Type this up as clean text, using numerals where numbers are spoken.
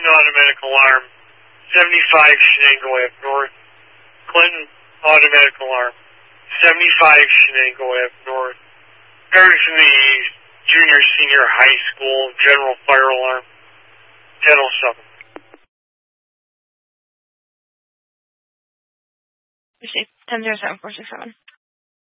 Clinton automatic alarm, 75 Shenango Ave North. Clinton automatic alarm, 75 Shenango Ave North. Ferguson East, junior, senior high school, general fire alarm, 1007. Received 10-07-467.